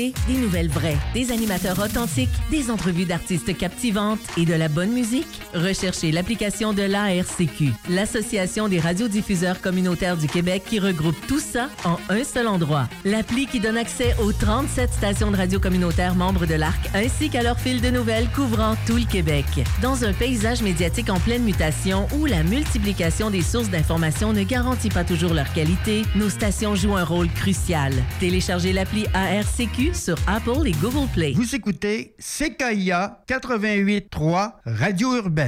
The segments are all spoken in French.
Des nouvelles vraies, des animateurs authentiques, des entrevues d'artistes captivantes et de la bonne musique? Recherchez l'application de l'ARCQ, l'Association des radiodiffuseurs communautaires du Québec qui regroupe tout ça en un seul endroit. L'appli qui donne accès aux 37 stations de radio communautaires membres de l'ARC ainsi qu'à leur fil de nouvelles couvrant tout le Québec. Dans un paysage médiatique en pleine mutation où la multiplication des sources d'informations ne garantit pas toujours leur qualité, nos stations jouent un rôle crucial. Téléchargez l'appli ARCQ sur Apple et Google Play. Vous écoutez CKIA 88.3 Radio Urbaine.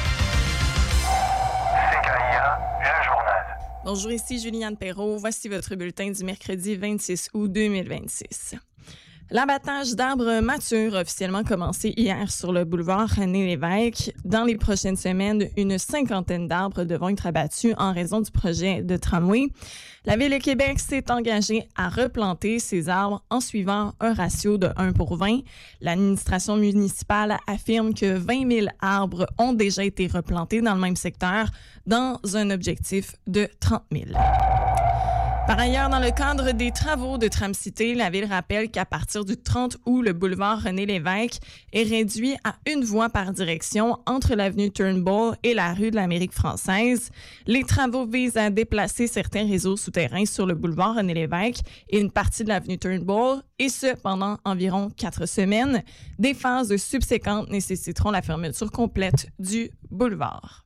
CKIA, le journal. Bonjour, ici Juliane Perrault. Voici votre bulletin du mercredi 26 août 2026. L'abattage d'arbres matures a officiellement commencé hier sur le boulevard René-Lévesque. Dans les prochaines semaines, une 50aine d'arbres devront être abattus en raison du projet de tramway. La Ville de Québec s'est engagée à replanter ces arbres en suivant un ratio de 1 pour 20. L'administration municipale affirme que 20 000 arbres ont déjà été replantés dans le même secteur dans un objectif de 30 000. Par ailleurs, dans le cadre des travaux de Tram-Cité, la Ville rappelle qu'à partir du 30 août, le boulevard René-Lévesque est réduit à une voie par direction entre l'avenue Turnbull et la rue de l'Amérique française. Les travaux visent à déplacer certains réseaux souterrains sur le boulevard René-Lévesque et une partie de l'avenue Turnbull, et ce, pendant environ 4 semaines. Des phases subséquentes nécessiteront la fermeture complète du boulevard.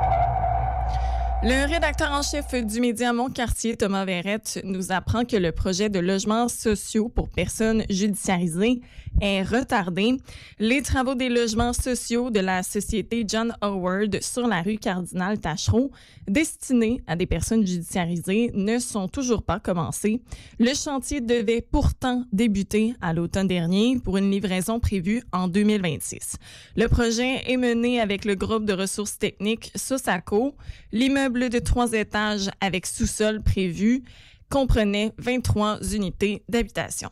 Le rédacteur en chef du média Mon-Quartier, Thomas Verrette, nous apprend que le projet de logements sociaux pour personnes judiciarisées est retardé. Les travaux des logements sociaux de la société John Howard sur la rue Cardinal-Taschereau, destinés à des personnes judiciarisées, ne sont toujours pas commencés. Le chantier devait pourtant débuter à l'automne dernier pour une livraison prévue en 2026. Le projet est mené avec le groupe de ressources techniques Sosaco. L'immeuble de 3 étages avec sous-sol prévu comprenait 23 unités d'habitation.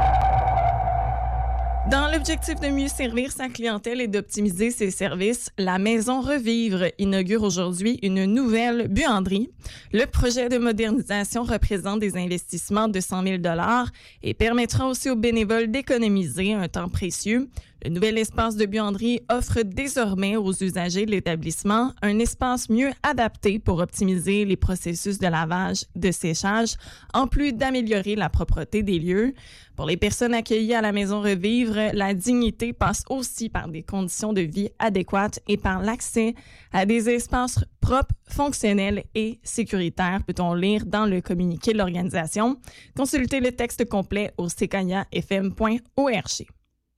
Dans l'objectif de mieux servir sa clientèle et d'optimiser ses services, la Maison Revivre inaugure aujourd'hui une nouvelle buanderie. Le projet de modernisation représente des investissements de 100 000 $ et permettra aussi aux bénévoles d'économiser un temps précieux. Le nouvel espace de buanderie offre désormais aux usagers de l'établissement un espace mieux adapté pour optimiser les processus de lavage, de séchage, en plus d'améliorer la propreté des lieux. Pour les personnes accueillies à la Maison Revivre, la dignité passe aussi par des conditions de vie adéquates et par l'accès à des espaces propres, fonctionnels et sécuritaires, peut-on lire dans le communiqué de l'organisation. Consultez le texte complet au ckayafm.org.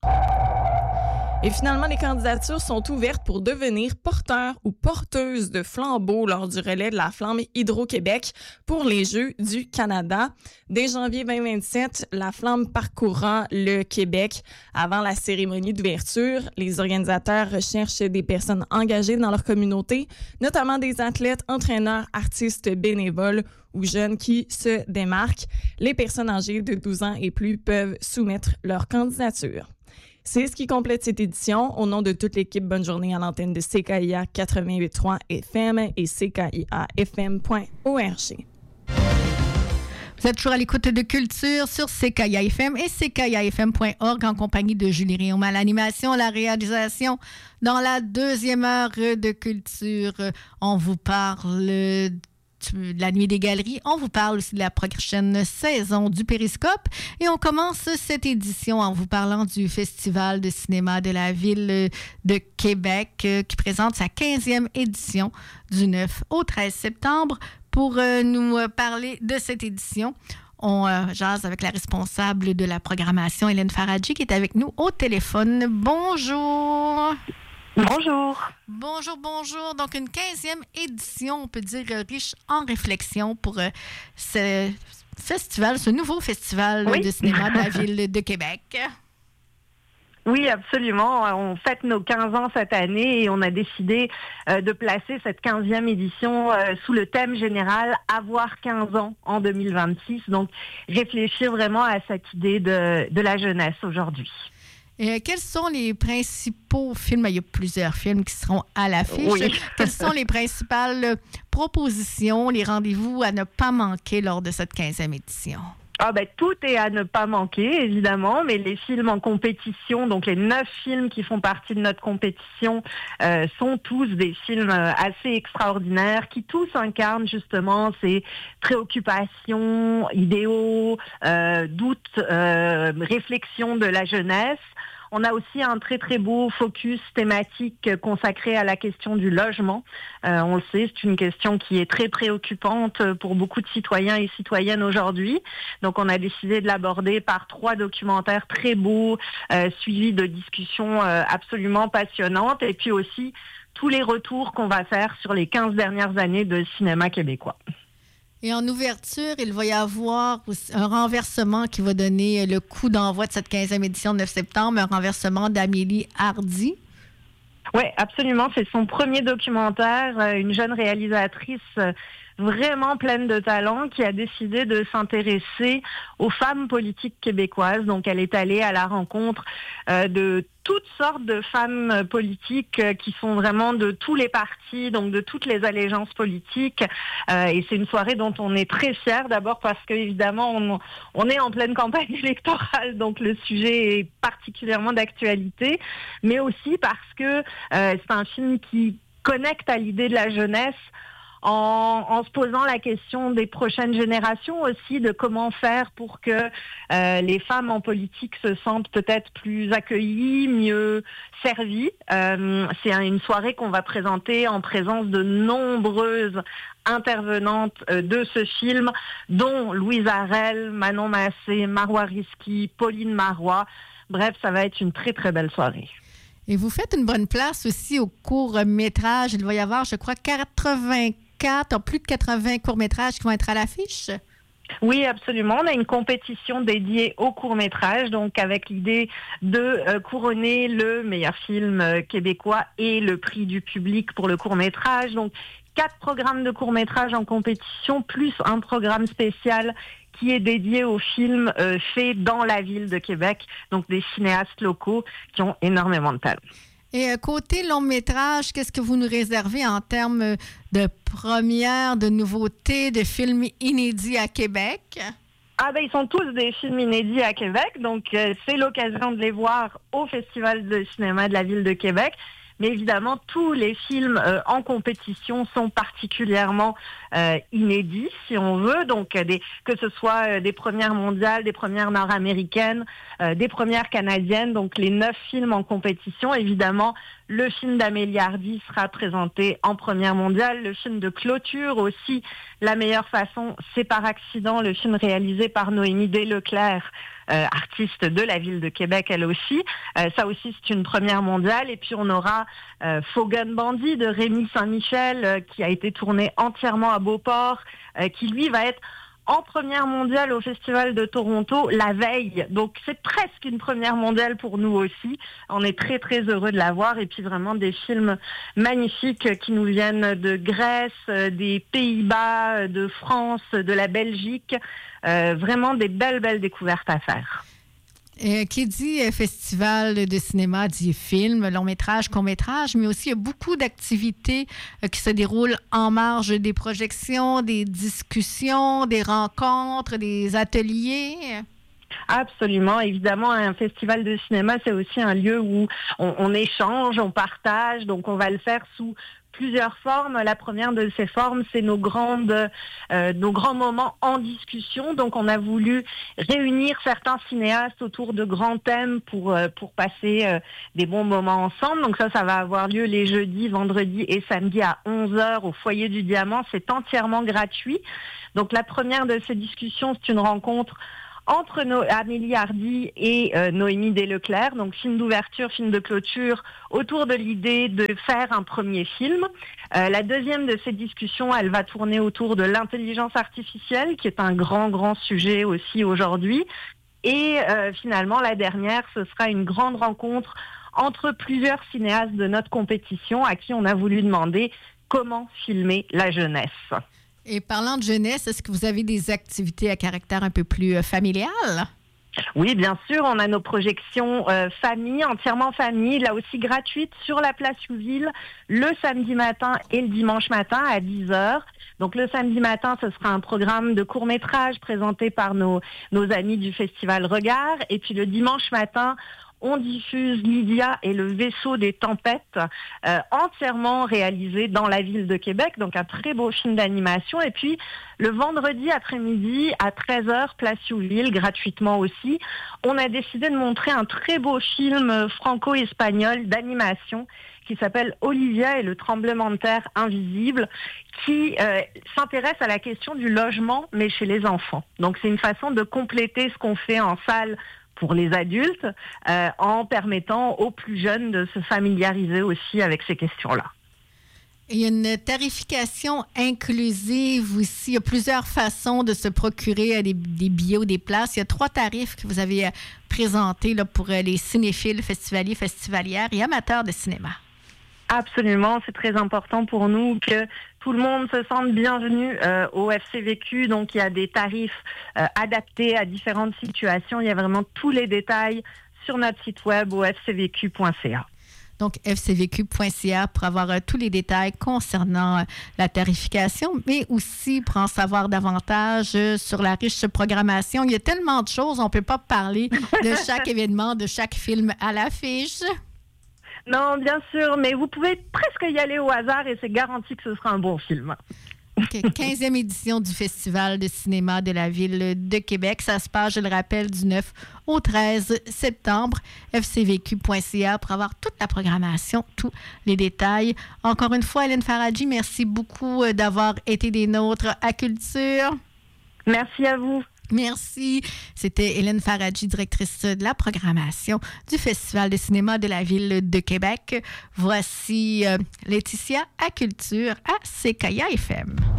Et finalement, les candidatures sont ouvertes pour devenir porteur ou porteuse de flambeaux lors du relais de la flamme Hydro-Québec pour les Jeux du Canada. Dès janvier 2027, la flamme parcourra le Québec avant la cérémonie d'ouverture. Les organisateurs recherchent des personnes engagées dans leur communauté, notamment des athlètes, entraîneurs, artistes, bénévoles ou jeunes qui se démarquent. Les personnes âgées de 12 ans et plus peuvent soumettre leur candidature. C'est ce qui complète cette édition. Au nom de toute l'équipe, bonne journée à l'antenne de CKIA 88.3 FM et CKIAFM.org. Vous êtes toujours à l'écoute de Culture sur CKIA FM et CKIAFM.org en compagnie de Julie Riom à l'animation, la réalisation. Dans la deuxième heure de Culture, on vous parle de la Nuit des Galeries. On vous parle aussi de la prochaine saison du Périscope. Et on commence cette édition en vous parlant du Festival de cinéma de la Ville de Québec qui présente sa 15e édition du 9 au 13 septembre. Pour nous parler de cette édition, on jase avec la responsable de la programmation, Hélène Faradji, qui est avec nous au téléphone. Bonjour! Bonjour. Bonjour. Donc, une 15e édition, on peut dire, riche en réflexion pour ce festival, ce nouveau festival de cinéma de la Ville de Québec. Oui, absolument. On fête nos 15 ans cette année et on a décidé de placer cette 15e édition sous le thème général « Avoir 15 ans en 2026 ». Donc, réfléchir vraiment à cette idée de la jeunesse aujourd'hui. Quels sont les principaux films? Il y a plusieurs films qui seront à l'affiche. Oui. Quelles sont les principales propositions, les rendez-vous à ne pas manquer lors de cette 15e édition? Tout est à ne pas manquer, évidemment, mais les films en compétition, donc les 9 films qui font partie de notre compétition, sont tous des films assez extraordinaires, qui tous incarnent justement ces préoccupations, idéaux, doutes, réflexions de la jeunesse. On a aussi un très très beau focus thématique consacré à la question du logement. On le sait, c'est une question qui est très préoccupante pour beaucoup de citoyens et citoyennes aujourd'hui. Donc on a décidé de l'aborder par 3 documentaires très beaux, suivis de discussions absolument passionnantes, et puis aussi tous les retours qu'on va faire sur les 15 dernières années de cinéma québécois. Et en ouverture, il va y avoir un renversement qui va donner le coup d'envoi de cette 15e édition de 9 septembre, un renversement d'Amélie Hardy. Oui, absolument. C'est son premier documentaire, une jeune réalisatrice vraiment pleine de talent qui a décidé de s'intéresser aux femmes politiques québécoises. Donc, elle est allée à la rencontre de toutes sortes de femmes politiques qui sont vraiment de tous les partis, donc de toutes les allégeances politiques. Et c'est une soirée dont on est très fiers, d'abord parce qu'évidemment, on est en pleine campagne électorale, donc le sujet est particulièrement d'actualité, mais aussi parce que c'est un film qui connecte à l'idée de la jeunesse, en se posant la question des prochaines générations aussi, de comment faire pour que les femmes en politique se sentent peut-être plus accueillies, mieux servies. C'est une soirée qu'on va présenter en présence de nombreuses intervenantes de ce film, dont Louise Arel, Manon Massé, Marois Risky, Pauline Marois. Bref, ça va être une très très belle soirée. Et vous faites une bonne place aussi au court-métrage. Il va y avoir, je crois, plus de 80 courts-métrages qui vont être à l'affiche. Oui, absolument. On a une compétition dédiée au court-métrage, donc avec l'idée de couronner le meilleur film québécois et le prix du public pour le court-métrage. Donc, 4 programmes de court-métrage en compétition, plus un programme spécial qui est dédié aux films faits dans la ville de Québec, donc des cinéastes locaux qui ont énormément de talent. Et côté long-métrage, qu'est-ce que vous nous réservez en termes de premières, de nouveautés, de films inédits à Québec? Ils sont tous des films inédits à Québec, donc c'est l'occasion de les voir au Festival de cinéma de la ville de Québec. Mais évidemment, tous les films en compétition sont particulièrement inédits, si on veut. Donc, que ce soit des premières mondiales, des premières nord-américaines, des premières canadiennes. Donc, les 9 films en compétition. Évidemment, le film d'Amélie Hardy sera présenté en première mondiale. Le film de clôture aussi. La meilleure façon, c'est par accident. Le film réalisé par Noémie Desleclerc, artiste de la ville de Québec, elle aussi. Ça aussi, c'est une première mondiale. Et puis, on aura Fogun Bandit de Rémi Saint-Michel, qui a été tourné entièrement à Beauport, qui, lui, va être en première mondiale au Festival de Toronto la veille. Donc, c'est presque une première mondiale pour nous aussi. On est très, très heureux de la voir. Et puis, vraiment, des films magnifiques qui nous viennent de Grèce, des Pays-Bas, de France, de la Belgique. Vraiment des belles découvertes à faire. Qui dit festival de cinéma dit film, long-métrage, court-métrage, mais aussi il y a beaucoup d'activités qui se déroulent en marge des projections, des discussions, des rencontres, des ateliers. Absolument. Évidemment, un festival de cinéma, c'est aussi un lieu où on échange, on partage. Donc, on va le faire sous plusieurs formes. La première de ces formes, c'est nos grands moments en discussion. Donc, on a voulu réunir certains cinéastes autour de grands thèmes pour passer des bons moments ensemble. Donc, ça va avoir lieu les jeudis, vendredis et samedis à 11h au Foyer du Diamant. C'est entièrement gratuit. Donc, la première de ces discussions, c'est une rencontre entre Amélie Hardy et Noémie Desleclerc, donc film d'ouverture, film de clôture, autour de l'idée de faire un premier film. La deuxième de ces discussions, elle va tourner autour de l'intelligence artificielle, qui est un grand sujet aussi aujourd'hui. Et finalement, la dernière, ce sera une grande rencontre entre plusieurs cinéastes de notre compétition à qui on a voulu demander comment filmer la jeunesse. Et parlant de jeunesse, est-ce que vous avez des activités à caractère un peu plus familial? Oui, bien sûr, on a nos projections famille, entièrement famille, là aussi gratuites, sur la place Youville, le samedi matin et le dimanche matin à 10h. Donc le samedi matin, ce sera un programme de court-métrage présenté par nos amis du Festival Regard. Et puis le dimanche matin, on diffuse Lydia et le vaisseau des tempêtes, entièrement réalisé dans la ville de Québec, donc un très beau film d'animation. Et puis le vendredi après-midi à 13h, place Youville, gratuitement aussi, on a décidé de montrer un très beau film franco-espagnol d'animation qui s'appelle Olivia et le tremblement de terre invisible, qui s'intéresse à la question du logement, mais chez les enfants. Donc c'est une façon de compléter ce qu'on fait en salle pour les adultes, en permettant aux plus jeunes de se familiariser aussi avec ces questions-là. Il y a une tarification inclusive aussi. Il y a plusieurs façons de se procurer des billets ou des places. Il y a 3 tarifs que vous avez présentés là, pour les cinéphiles, festivaliers, festivalières et amateurs de cinéma. Absolument, c'est très important pour nous que tout le monde se sente bienvenu au FCVQ. Donc, il y a des tarifs adaptés à différentes situations. Il y a vraiment tous les détails sur notre site web au fcvq.ca. Donc, fcvq.ca pour avoir tous les détails concernant la tarification, mais aussi pour en savoir davantage sur la riche programmation. Il y a tellement de choses, on ne peut pas parler de chaque événement, de chaque film à l'affiche. Non, bien sûr, mais vous pouvez presque y aller au hasard et c'est garanti que ce sera un bon film. Okay. 15e édition du Festival de cinéma de la Ville de Québec. Ça se passe, je le rappelle, du 9 au 13 septembre. fcvq.ca pour avoir toute la programmation, tous les détails. Encore une fois, Hélène Faradji, merci beaucoup d'avoir été des nôtres à Culture. Merci à vous. Merci. C'était Hélène Faradji, directrice de la programmation du Festival de cinéma de la Ville de Québec. Voici Laetitia à Culture à CKIA FM.